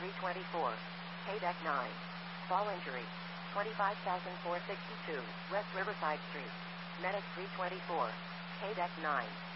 324. K-Deck 9. Fall injury. 25,462, West Riverside Street. Medic 324. K-Deck 9.